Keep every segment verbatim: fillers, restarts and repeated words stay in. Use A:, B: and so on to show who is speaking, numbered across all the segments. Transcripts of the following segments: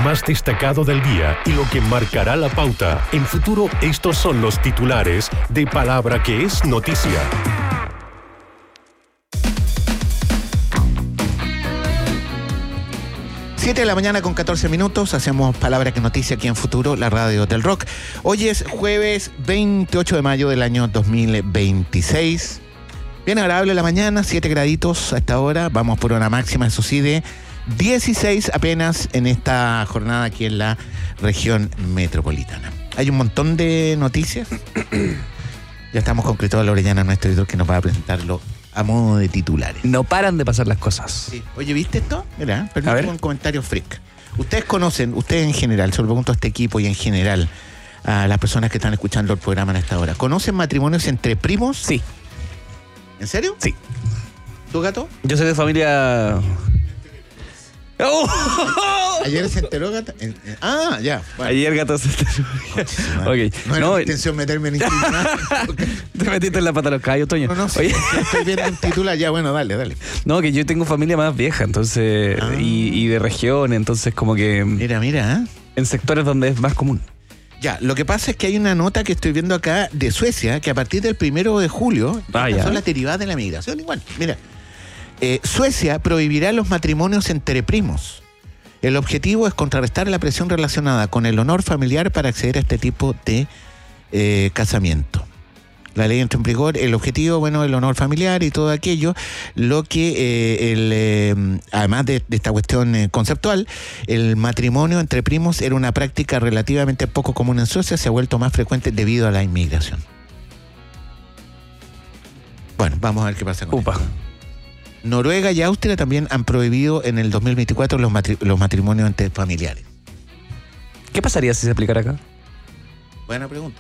A: más destacado del día y lo que marcará la pauta. En Futuro, estos son los titulares de Palabra que es noticia.
B: siete de la mañana con catorce minutos, hacemos Palabra que Noticia aquí en Futuro, la radio del rock. Hoy es jueves veintiocho de mayo del año dos mil veintiséis. Bien agradable la mañana, siete graditos a esta hora. Vamos por una máxima, eso sí, de dieciséis apenas en esta jornada aquí en la región metropolitana. Hay un montón de noticias. Ya estamos con Cristóbal Orellana, nuestro editor, que nos va a presentarlo a modo de titulares.
C: No paran de pasar las cosas.
B: Sí. Oye, ¿viste esto? Mira, permítame un comentario freak. Ustedes conocen, ustedes en general, se lo pregunto a este equipo y en general a las personas que están escuchando el programa en esta hora, ¿conocen matrimonios entre primos?
C: Sí.
B: ¿En serio?
C: Sí.
B: ¿Tu gato?
C: Yo soy de familia... ¡Oh!
B: Ayer se enteró, Gato. Ah, ya.
C: Bueno. Ayer Gato se enteró. Okay.
B: No era no, intención meterme en intimidad.
C: Te metiste en la pata de los caballos, Toño.
B: No, no, Oye. Si estoy viendo un titular, ya, bueno, dale, dale.
C: No, que yo tengo familia más vieja, entonces, ah. y, y de región, entonces como que...
B: Mira, mira, ¿eh?
C: En sectores donde es más común.
B: Ya, lo que pasa es que hay una nota que estoy viendo acá de Suecia, que a partir del primero de julio,
C: ah, ya.
B: son las derivadas de la migración, igual, mira. Eh, Suecia prohibirá los matrimonios entre primos. El objetivo es contrarrestar la presión relacionada con el honor familiar para acceder a este tipo de eh, casamiento. La ley entró en vigor, el objetivo, bueno, el honor familiar y todo aquello, lo que, eh, el, eh, además de, de esta cuestión eh, conceptual, el matrimonio entre primos era una práctica relativamente poco común en Suecia, se ha vuelto más frecuente debido a la inmigración. Bueno, vamos a ver qué pasa con
C: Upa.
B: esto. Noruega y Austria también han prohibido en el dos mil veinticuatro los, matri- los matrimonios entre familiares.
C: ¿Qué pasaría si se aplicara acá?
B: Buena pregunta.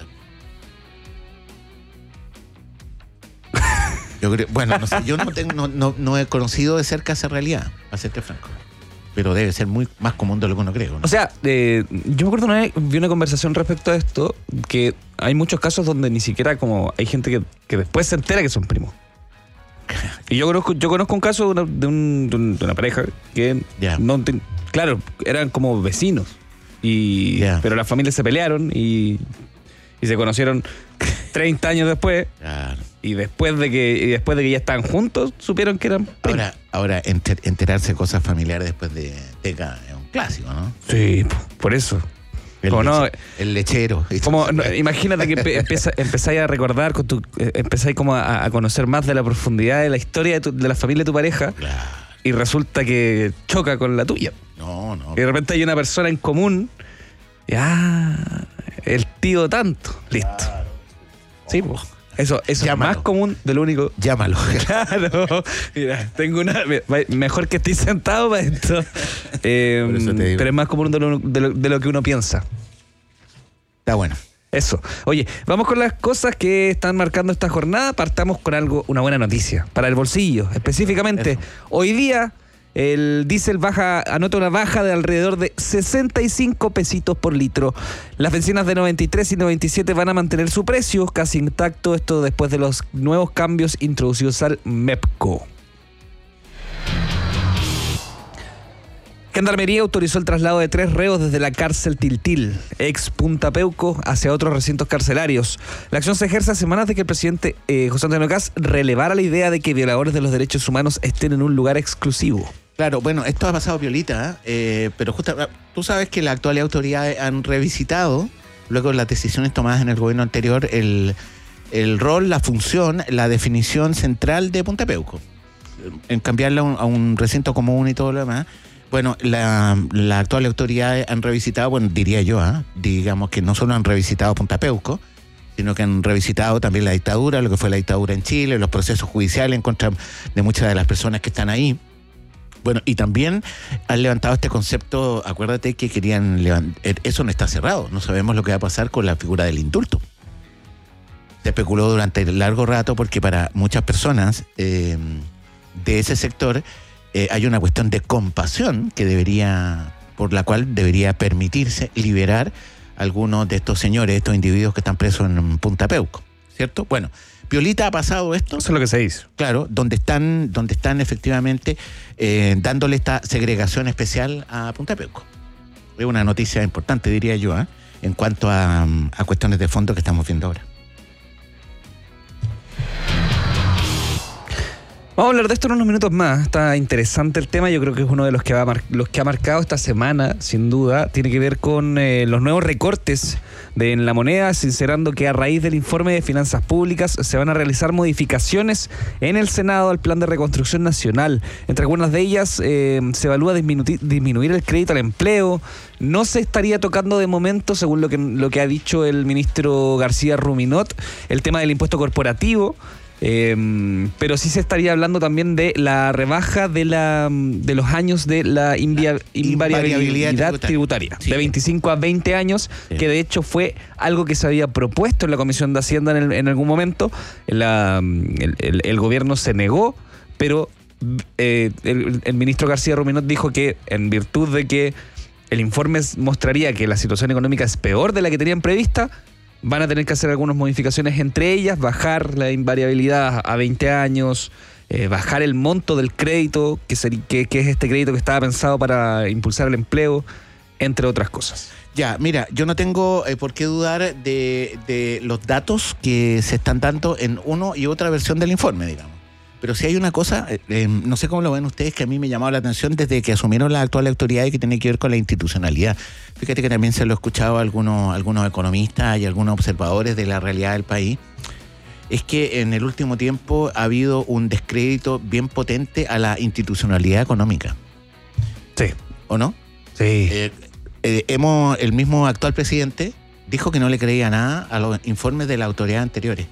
B: Yo creo, bueno, no sé, yo no, tengo, no, no, no he conocido de cerca esa realidad, para serte franco. Pero debe ser muy más común de lo que uno cree, ¿no?
C: O sea, eh, yo me acuerdo una vez, vi una conversación respecto a esto, que hay muchos casos donde ni siquiera como hay gente que, que después se entera que son primos. Y yo conozco, yo conozco un caso de una, de un, de un, de una pareja que
B: yeah.
C: no te, claro, eran como vecinos y yeah. pero las familias se pelearon y, y se conocieron treinta años después.
B: Claro.
C: Y después de que y después de que ya estaban juntos, supieron que eran primos.
B: Ahora, ahora enter, enterarse de cosas familiares después de décadas es un clásico, ¿no?
C: Sí, por eso.
B: El,
C: como
B: leche,
C: no,
B: el lechero.
C: Como, no, imagínate que empieza, empezáis a recordar, con tu, empezáis como a, a conocer más de la profundidad de la historia de, tu, de la familia de tu pareja.
B: Claro.
C: Y resulta que choca con la tuya.
B: No, no.
C: Y de repente hay una persona en común. Y, ah, el tío tanto. Listo. Claro. Sí, pues. Eso, eso es más común de lo único.
B: Llámalo.
C: Claro. Mira, tengo una. Mejor que estés sentado para esto. Eh, pero es más común de lo, de, lo, de lo que uno piensa.
B: Está bueno.
C: Eso. Oye, vamos con las cosas que están marcando esta jornada. Partamos con algo, una buena noticia. Para el bolsillo, específicamente. Eso. Hoy día, el diésel baja, anota una baja de alrededor de sesenta y cinco pesitos por litro. Las bencinas de noventa y tres y noventa y siete van a mantener su precio casi intacto, esto después de los nuevos cambios introducidos al MEPCO. Gendarmería autorizó el traslado de tres reos desde la cárcel Tiltil, ex Punta Peuco, hacia otros recintos carcelarios. La acción se ejerce a semanas de que el presidente eh, José Antonio Kast relevara la idea de que violadores de los derechos humanos estén en un lugar exclusivo.
B: Claro, bueno, esto ha pasado piolita, eh, pero justo tú sabes que las actuales autoridades han revisitado, luego de las decisiones tomadas en el gobierno anterior, el, el rol, la función, la definición central de Punta Peuco. En cambiarla a un, a un recinto común y todo lo demás. Bueno, la, la actual autoridad han revisitado, bueno, diría yo, ¿eh? digamos que no solo han revisitado Punta Peuco, sino que han revisitado también la dictadura, lo que fue la dictadura en Chile, los procesos judiciales en contra de muchas de las personas que están ahí. Bueno, y también han levantado este concepto, acuérdate que querían levantar, eso no está cerrado, no sabemos lo que va a pasar con la figura del indulto. Se especuló durante largo rato porque para muchas personas eh, de ese sector Eh, hay una cuestión de compasión que debería, por la cual debería permitirse liberar a algunos de estos señores, estos individuos que están presos en Punta Peuco, ¿cierto? Bueno, Piolita ha pasado esto.
C: Eso es lo que se hizo.
B: Claro, donde están, donde están efectivamente eh, dándole esta segregación especial a Punta Peuco. es una noticia importante, diría yo, ¿eh? en cuanto a, a cuestiones de fondo que estamos viendo ahora.
C: Vamos a hablar de esto en unos minutos más. Está interesante el tema. Yo creo que es uno de los que, va a mar- los que ha marcado esta semana, sin duda. Tiene que ver con eh, los nuevos recortes de, en la moneda, sincerando que a raíz del informe de finanzas públicas se van a realizar modificaciones en el Senado al Plan de Reconstrucción Nacional. Entre algunas de ellas eh, se evalúa disminu- disminuir el crédito al empleo. No se estaría tocando de momento, según lo que, lo que ha dicho el ministro García Ruminot, el tema del impuesto corporativo. Eh, pero sí se estaría hablando también de la rebaja de la de los años de la invia, invariabilidad, invariabilidad tributaria, sí. de veinticinco a veinte años, sí. que de hecho fue algo que se había propuesto en la Comisión de Hacienda en, el, en algún momento. La, el, el, el gobierno se negó, pero eh, el, el ministro García Ruminot dijo que en virtud de que el informe mostraría que la situación económica es peor de la que tenían prevista, van a tener que hacer algunas modificaciones, entre ellas bajar la invariabilidad a veinte años, eh, bajar el monto del crédito, que, ser, que, que es este crédito que estaba pensado para impulsar el empleo, entre otras cosas.
B: Ya, mira, yo no tengo eh, por qué dudar de, de los datos que se están dando en uno y otra versión del informe, digamos. Pero si hay una cosa, eh, eh, no sé cómo lo ven ustedes, que a mí me ha llamado la atención desde que asumieron la actual autoridad y que tiene que ver con la institucionalidad. Fíjate que también se lo he escuchado a algunos, algunos economistas y algunos observadores de la realidad del país. Es que en el último tiempo ha habido un descrédito bien potente a la institucionalidad económica.
C: Sí.
B: ¿O no?
C: Sí.
B: Eh, eh, hemos, el mismo actual presidente dijo que no le creía nada a los informes de las autoridades anteriores.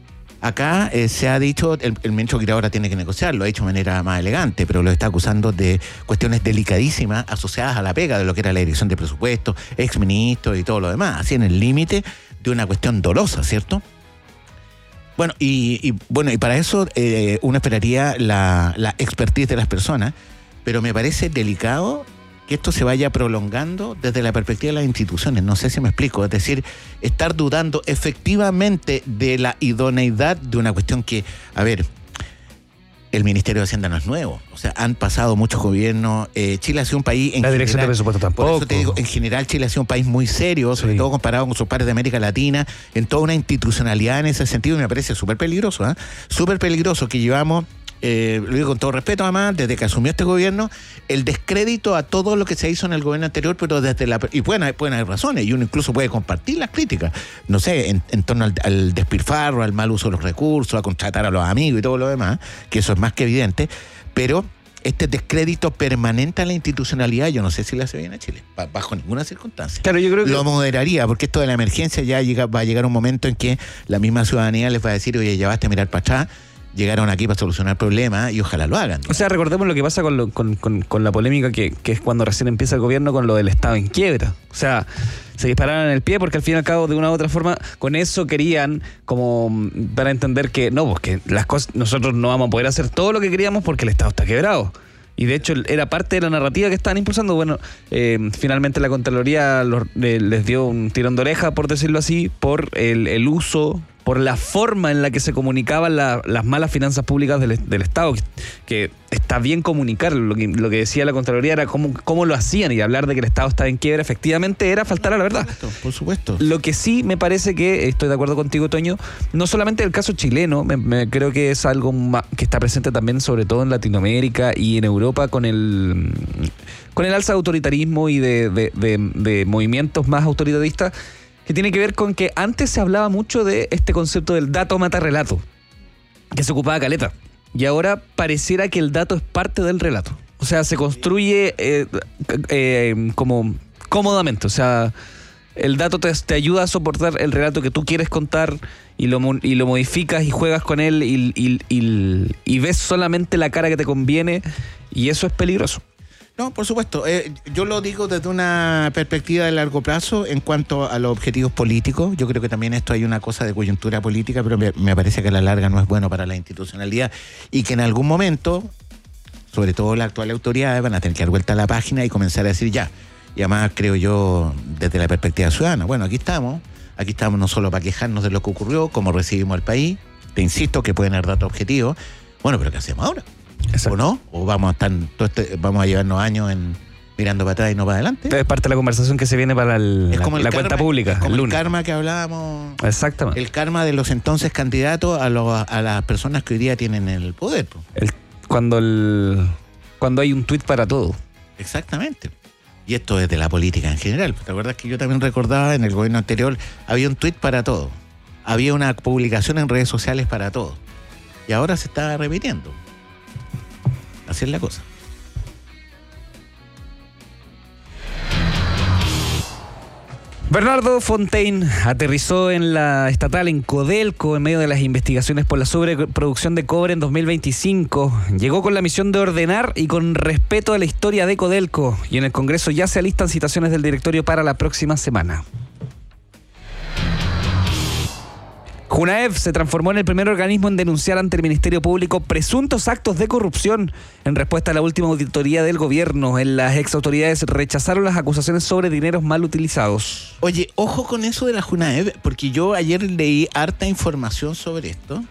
B: Acá eh, se ha dicho, el, el ministro que ahora tiene que negociar, lo ha hecho de manera más elegante, pero lo está acusando de cuestiones delicadísimas asociadas a la pega de lo que era la dirección de presupuestos, exministros y todo lo demás, así en el límite de una cuestión dolosa, ¿cierto? Bueno, y, y bueno, y para eso eh, uno esperaría la, la expertise de las personas, pero me parece delicado que esto se vaya prolongando desde la perspectiva de las instituciones. No sé si me explico. Es decir, estar dudando efectivamente de la idoneidad de una cuestión que, a ver, el Ministerio de Hacienda no es nuevo. O sea, han pasado muchos gobiernos. Eh, Chile ha sido un país... En
C: la dirección
B: general,
C: de presupuesto tampoco.
B: Por eso te digo, en general Chile ha sido un país muy serio, sobre sí. todo comparado con sus pares de América Latina, en toda una institucionalidad en ese sentido, y me parece súper peligroso, ¿eh? Súper peligroso que llevamos... Eh, lo digo con todo respeto, además, desde que asumió este gobierno, el descrédito a todo lo que se hizo en el gobierno anterior, pero desde la... Y pueden, pueden haber razones, y uno incluso puede compartir las críticas, no sé, en, en torno al, al despilfarro, al mal uso de los recursos, a contratar a los amigos y todo lo demás, que eso es más que evidente, pero este descrédito permanente a la institucionalidad, yo no sé si le hace bien a Chile, bajo ninguna circunstancia.
C: Claro, yo creo que...
B: Lo moderaría, porque esto de la emergencia ya llega, va a llegar un momento en que la misma ciudadanía les va a decir, oye, ya basta a mirar para atrás, llegaron aquí para solucionar problemas y ojalá lo hagan.
C: O sea, recordemos lo que pasa con, lo, con, con, con la polémica que, que es cuando recién empieza el gobierno con lo del Estado en quiebra. O sea, se dispararon en el pie porque al fin y al cabo, de una u otra forma, con eso querían como para entender que no, porque las cosas, nosotros no vamos a poder hacer todo lo que queríamos porque el Estado está quebrado. Y de hecho era parte de la narrativa que estaban impulsando. Bueno, eh, finalmente la Contraloría los, eh, les dio un tirón de oreja, por decirlo así, por el, el uso, por la forma en la que se comunicaban la, las malas finanzas públicas del, del Estado, que, que está bien comunicar. Lo que, lo que decía la Contraloría era cómo, cómo lo hacían, y hablar de que el Estado estaba en quiebra efectivamente era faltar a la verdad.
B: Por supuesto.
C: Lo que sí me parece que, estoy de acuerdo contigo, Toño, no solamente el caso chileno, me, me, creo que es algo más, que está presente también sobre todo en Latinoamérica y en Europa con el, con el alza de autoritarismo y de, de, de, de movimientos más autoritaristas, que tiene que ver con que antes se hablaba mucho de este concepto del dato mata relato, que se ocupaba caleta. Y ahora pareciera que el dato es parte del relato. O sea, se construye eh, eh, como cómodamente. O sea, el dato te, te ayuda a soportar el relato que tú quieres contar y lo, y lo modificas y juegas con él y, y, y, y ves solamente la cara que te conviene, y eso es peligroso.
B: No, por supuesto. Eh, yo lo digo desde una perspectiva de largo plazo en cuanto a los objetivos políticos. Yo creo que también esto hay una cosa de coyuntura política, pero me, me parece que a la larga no es bueno para la institucionalidad y que en algún momento, sobre todo las actuales autoridades, van a tener que dar vuelta a la página y comenzar a decir ya. Y además creo yo desde la perspectiva ciudadana. Bueno, aquí estamos. Aquí estamos no solo para quejarnos de lo que ocurrió, cómo recibimos al país. Te insisto que pueden haber datos objetivos. Bueno, pero ¿qué hacemos ahora? Exacto. ¿O no? ¿O vamos a estar todo este, vamos a llevarnos años en, mirando para atrás y no para adelante.
C: Es parte de la conversación que se viene para el,
B: es como
C: la,
B: el
C: la
B: karma,
C: cuenta pública.
B: Es como
C: el,
B: el karma que hablábamos.
C: Exactamente.
B: El karma de los entonces candidatos a, los, a las personas que hoy día tienen el poder.
C: El, cuando, el, cuando hay un tuit para todo.
B: Exactamente. Y esto es de la política en general. ¿Te acuerdas que yo también recordaba en el gobierno anterior había un tuit para todo? Había una publicación en redes sociales para todo. Y ahora se está repitiendo. Así es la cosa.
C: Bernardo Fontaine aterrizó en la estatal en Codelco en medio de las investigaciones por la sobreproducción de cobre en dos mil veinticinco. Llegó con la misión de ordenar y con respeto a la historia de Codelco. Y en el Congreso ya se alistan citaciones del directorio para la próxima semana. Junaev se transformó en el primer organismo en denunciar ante el Ministerio Público presuntos actos de corrupción. En respuesta a la última auditoría del gobierno, en las exautoridades rechazaron las acusaciones sobre dineros mal utilizados.
B: Oye, ojo con eso de la Junaev, porque yo ayer leí harta información sobre esto.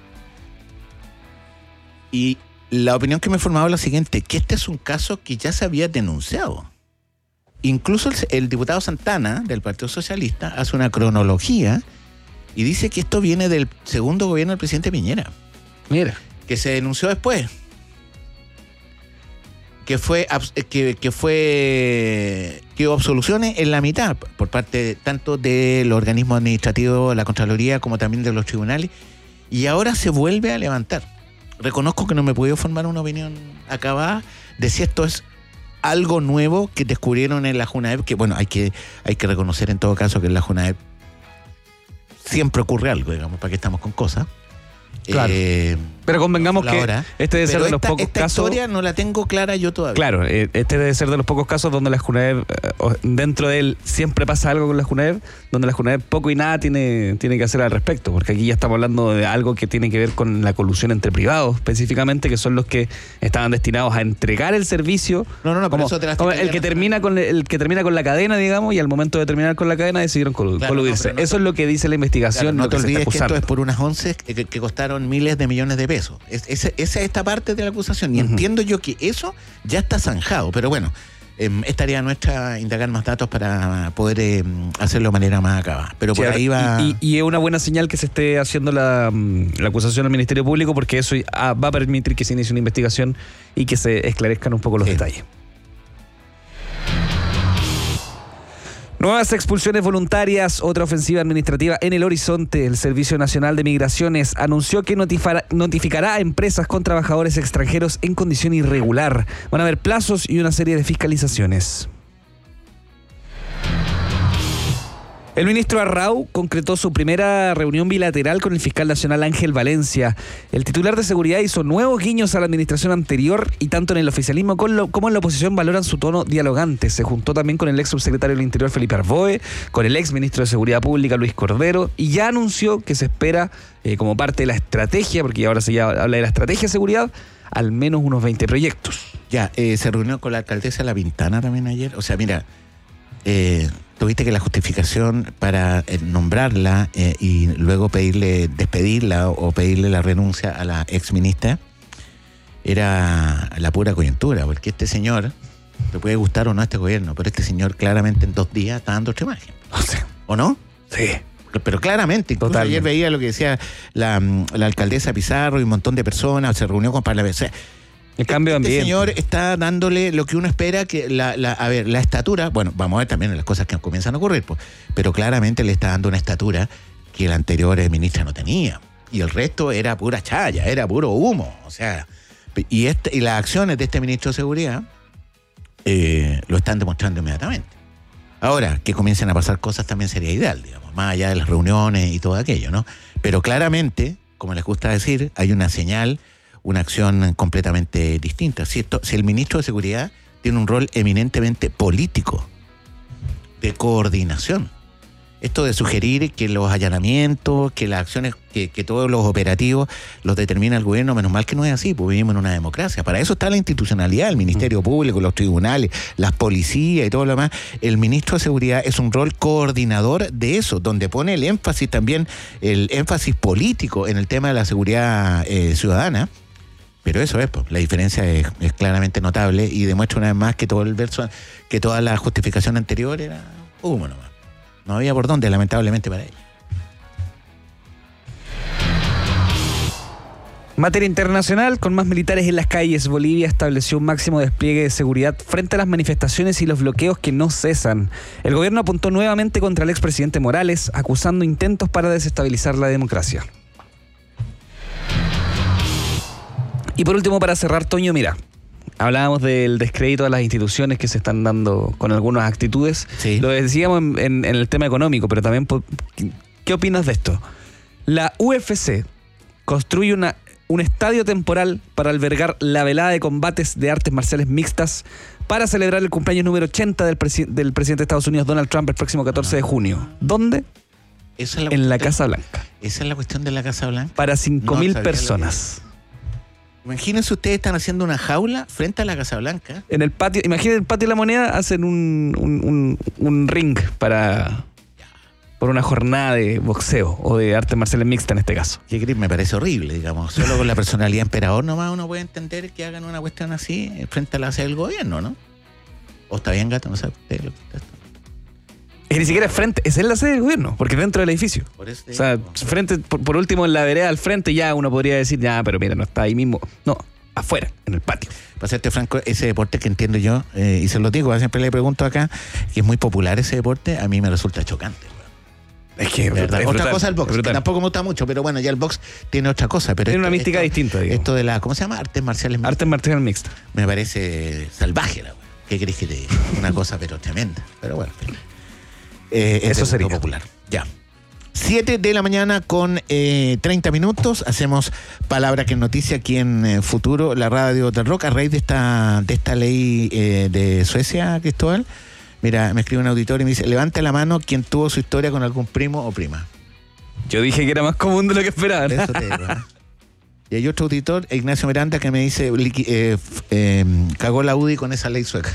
B: Y la opinión que me formaba es la siguiente, que este es un caso que ya se había denunciado. Incluso el, el diputado Santana, del Partido Socialista, hace una cronología y dice que esto viene del segundo gobierno del presidente Piñera.
C: Mira.
B: Que se denunció después. Que fue que, que fue que hubo absoluciones en la mitad por parte tanto del organismo administrativo, la Contraloría, como también de los tribunales. Y ahora se vuelve a levantar. Reconozco que no me he podido formar una opinión acabada de si esto es algo nuevo que descubrieron en la Junaev, que bueno, hay que, hay que reconocer en todo caso que en la Junaev siempre ocurre algo, digamos, para que estamos con cosas.
C: Claro.
B: Eh,
C: Pero convengamos que
B: hora.
C: este debe
B: Pero
C: ser de los
B: esta,
C: pocos
B: esta
C: casos.
B: Esta historia no la tengo clara yo todavía.
C: Claro, eh, este debe ser de los pocos casos donde la Junaev, eh, dentro de él siempre pasa algo con la Junaev, donde la Junaev poco y nada tiene, tiene que hacer al respecto, porque aquí ya estamos hablando de algo que tiene que ver con la colusión entre privados, específicamente, que son los que estaban destinados a entregar el servicio.
B: No, no, no,
C: como,
B: por eso te la
C: como
B: estoy
C: el que termina con el que termina con la cadena, digamos, y al momento de terminar con la cadena decidieron col-
B: Claro,
C: coludirse.
B: no, no
C: Eso
B: te,
C: es lo que dice la investigación.
B: Claro, no
C: lo
B: te
C: que se
B: olvides
C: está
B: que esto
C: acusando.
B: es por unas once que, que costaron miles de millones de pesos. Es, esa, esa es esta parte de la acusación. Y uh-huh. entiendo yo que eso ya está zanjado. Pero bueno, eh, estaría nuestra indagar más datos para poder eh, hacerlo de manera más acabada. Pero por sí, ahí va.
C: Y, y, y es una buena señal que se esté haciendo la, la acusación al Ministerio Público, porque eso va a permitir que se inicie una investigación y que se esclarezcan un poco los sí. detalles. Nuevas expulsiones voluntarias, otra ofensiva administrativa en el horizonte. El Servicio Nacional de Migraciones anunció que notificará, notificará a empresas con trabajadores extranjeros en condición irregular. Van a haber plazos y una serie de fiscalizaciones. El ministro Arrau concretó su primera reunión bilateral con el fiscal nacional Ángel Valencia. El titular de seguridad hizo nuevos guiños a la administración anterior y tanto en el oficialismo como en la oposición valoran su tono dialogante. Se juntó también con el ex subsecretario del Interior Felipe Arboe, con el ex ministro de Seguridad Pública Luis Cordero, y ya anunció que se espera eh, como parte de la estrategia, porque ahora se ya habla de la estrategia de seguridad, al menos unos veinte proyectos.
B: Ya, eh, se reunió con la alcaldesa La Pintana también ayer. O sea, mira, eh, tuviste que la justificación para eh, nombrarla eh, y luego pedirle, despedirla o pedirle la renuncia a la exministra era la pura coyuntura, porque este señor, te puede gustar o no este gobierno, pero este señor claramente en dos días está dando otra imagen.
C: O sea,
B: ¿o no?
C: Sí.
B: Pero claramente, incluso Totalmente. Ayer veía lo que decía la, la alcaldesa Pizarro y un montón de personas, se reunió con parlamentarios.
C: El cambio de ambiente.
B: Este señor está dándole lo que uno espera, que la, la, a ver, la estatura, bueno, vamos a ver también las cosas que comienzan a ocurrir, pues, pero claramente le está dando una estatura que la anterior ministra no tenía. Y el resto era pura chaya, era puro humo. O sea, y, este, y las acciones de este ministro de Seguridad eh, lo están demostrando inmediatamente. Ahora, que comiencen a pasar cosas también sería ideal, digamos, más allá de las reuniones y todo aquello, ¿no? Pero claramente, como les gusta decir, hay una señal, una acción completamente distinta. Si, esto, si el ministro de Seguridad tiene un rol eminentemente político, de coordinación. Esto de sugerir que los allanamientos, que las acciones, que, que todos los operativos los determina el gobierno, menos mal que no es así, pues vivimos en una democracia. Para eso está la institucionalidad, el Ministerio Público, los tribunales, las policías y todo lo demás. El ministro de Seguridad es un rol coordinador de eso, donde pone el énfasis también, el énfasis político en el tema de la seguridad eh, ciudadana. Pero eso es, pues, la diferencia es, es claramente notable y demuestra una vez más que todo el verso, que toda la justificación anterior era humo nomás. No había por dónde, lamentablemente para ella.
C: Materia internacional, con más militares en las calles, Bolivia estableció un máximo despliegue de seguridad frente a las manifestaciones y los bloqueos que no cesan. El gobierno apuntó nuevamente contra el expresidente Morales, acusando intentos para desestabilizar la democracia. Y por último, para cerrar, Toño, mira, hablábamos del descrédito de las instituciones que se están dando con algunas actitudes.
B: Sí.
C: Lo decíamos en, en, en el tema económico, pero también, ¿qué opinas de esto? La U F C construye una... un estadio temporal para albergar la velada de combates de artes marciales mixtas para celebrar el cumpleaños número ochenta del, presi- del presidente de Estados Unidos, Donald Trump, el próximo catorce de junio. ¿Dónde?
B: Esa es la
C: En la
B: de,
C: Casa Blanca.
B: Esa es la cuestión de la Casa Blanca.
C: Para cinco mil
B: No,
C: personas.
B: Imagínense, ustedes están haciendo una jaula frente a la Casa Blanca.
C: En el patio, imagínense, el patio de la Moneda hacen un, un, un, un ring para... por una jornada de boxeo o de artes marciales mixtas en este caso.
B: Que gris me parece horrible, digamos. Solo con la personalidad emperador nomás uno puede entender que hagan una cuestión así frente a la sede del gobierno, ¿no? O está bien, gato, no sabe usted lo que está.
C: Es que ni siquiera es frente, es en la sede del gobierno, porque es dentro del edificio.
B: Por eso te
C: O sea,
B: digo.
C: frente, por, por último, en la vereda al frente ya uno podría decir, ya, pero mira, no está ahí mismo. No, afuera, en el patio.
B: Para serte franco, ese deporte que entiendo yo, eh, y se lo digo, siempre le pregunto acá, que es muy popular ese deporte, a mí me resulta chocante.
C: Es que es
B: ¿Verdad?
C: brutal, es
B: Otra
C: brutal,
B: cosa el box,
C: es
B: que
C: brutal.
B: tampoco me gusta mucho, pero bueno, ya el box tiene otra cosa. Pero
C: Tiene
B: esto-
C: una mística
B: esto-
C: distinta, digamos.
B: Esto de la, ¿cómo se llama? Artes marciales mixtas.
C: Artes marciales mixtas.
B: Me parece salvaje la wea. ¿Qué querés que te diga? Una cosa pero tremenda. Pero bueno, en fin. Eh, es
C: Eso
B: del
C: sería.
B: mundo popular. Ya. siete de la mañana con eh, treinta minutos. Hacemos Palabra que es Noticia aquí en eh, Futuro, la radio del rock, a raíz de esta, de esta ley eh, de Suecia, Cristóbal. Mira, me escribe un auditor y me dice, levante la mano quien tuvo su historia con algún primo o prima.
C: Yo dije que era más común de lo que esperaban.
B: Eso te digo, ¿eh? Y hay otro auditor, Ignacio Miranda, que me dice, liqui- eh, f- eh, cagó la U D I con esa ley sueca.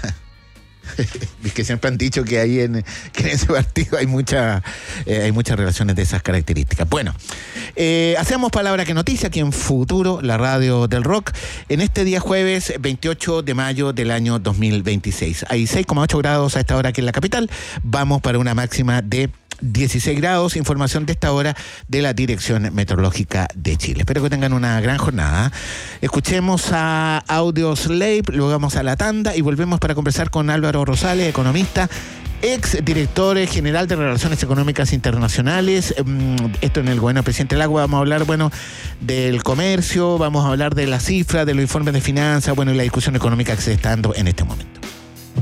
B: Es que siempre han dicho que ahí en, que en ese partido hay, mucha, eh, hay muchas relaciones de esas características. Bueno, eh, hacemos Palabra que Noticia aquí en Futuro, la radio del rock, en este día jueves veintiocho de mayo del año dos mil veintiséis. Hay seis coma ocho grados a esta hora aquí en la capital. Vamos para una máxima de dieciséis grados, información de esta hora de la Dirección Meteorológica de Chile. Espero que tengan una gran jornada. Escuchemos a Audio Slave, luego vamos a la tanda y volvemos para conversar con Álvaro Rosales, economista, ex director general de Relaciones Económicas Internacionales. Esto en el gobierno del presidente Lagos. Vamos a hablar, bueno, del comercio, vamos a hablar de las cifras, de los informes de finanzas, bueno, y la discusión económica que se está dando en este momento.